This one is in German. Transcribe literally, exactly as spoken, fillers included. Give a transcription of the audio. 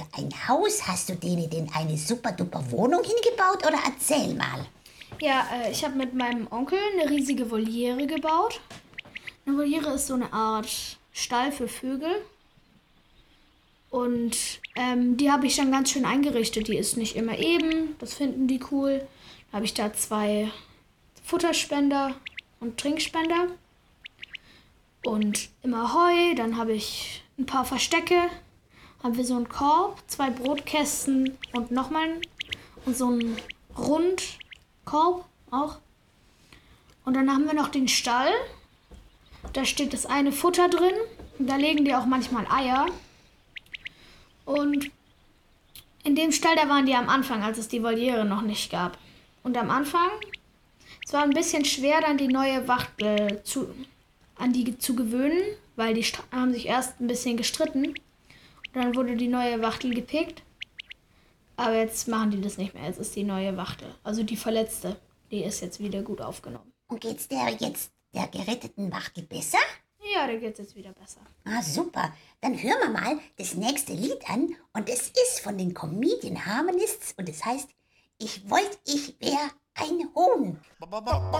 für ein Haus? Hast du denen denn eine super-duper Wohnung hingebaut oder erzähl mal? Ja, äh, ich habe mit meinem Onkel eine riesige Voliere gebaut. Eine Voliere ist so eine Art Stall für Vögel. Und ähm, die habe ich dann ganz schön eingerichtet. Die ist nicht immer eben, das finden die cool. Da habe ich da zwei Futterspender und Trinkspender. Und immer Heu, dann habe ich ein paar Verstecke. Haben wir so einen Korb, zwei Brotkästen und nochmal einen, und so einen Rundkorb auch. Und dann haben wir noch den Stall. Da steht das eine Futter drin. Und da legen die auch manchmal Eier. Und in dem Stall, da waren die am Anfang, als es die Voliere noch nicht gab. Und am Anfang, es war ein bisschen schwer, dann die neue Wachtel zu, an die zu gewöhnen, weil die haben sich erst ein bisschen gestritten. Und dann wurde die neue Wachtel gepickt. Aber jetzt machen die das nicht mehr. Jetzt ist die neue Wachtel, also die verletzte, die ist jetzt wieder gut aufgenommen. Und geht's der jetzt der geretteten Wachtel besser? Ja, der geht's jetzt wieder besser. Ah, super. Dann hören wir mal das nächste Lied an. Und es ist von den Comedian Harmonists und es heißt, ich wollt, ich wär ein Huhn.